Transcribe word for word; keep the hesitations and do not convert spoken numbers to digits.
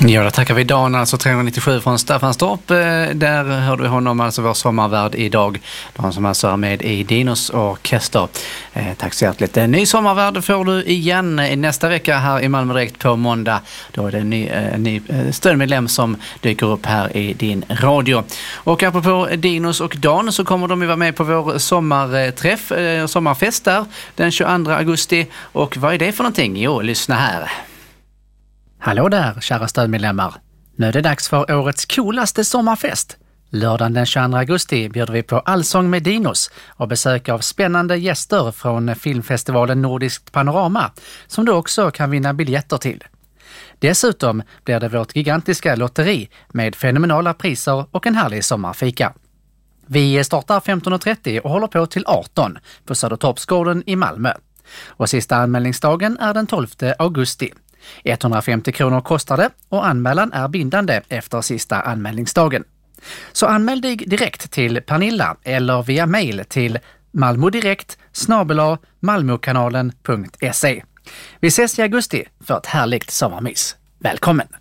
Ja, då tackar vi Dan, alltså trehundranittiosju från Staffanstorp. Där hörde vi honom, alltså vår sommarvärd idag. De som alltså är med i Dinos orkester. Eh, tack så hjärtligt. En ny sommarvärd får du igen nästa vecka här i Malmö Direkt på måndag. Då är det en ny, eh, ny eh, stödmedlem som dyker upp här i din radio. Och apropå Dinos och Dan så kommer de ju vara med på vår sommarträff, eh, sommarfest där den tjugoandra augusti. Och vad är det för någonting? Jo, lyssna här. Hallå där, kära stödmedlemmar. Nu är det dags för årets coolaste sommarfest. Lördagen den tjugoandra augusti bjuder vi på allsång med Dinos och besök av spännande gäster från filmfestivalen Nordiskt Panorama som du också kan vinna biljetter till. Dessutom blir det vårt gigantiska lotteri med fenomenala priser och en härlig sommarfika. Vi startar femton och trettio och håller på till arton på Södertorpsgården i Malmö. Och sista anmälningsdagen är den tolfte augusti. etthundrafemtio kronor kostar det och anmälan är bindande efter sista anmälningsdagen. Så anmäl dig direkt till Pernilla eller via mail till malmodirekt snabel-a malmokanalen punkt se. Vi ses i augusti för ett härligt sommarmys. Välkommen!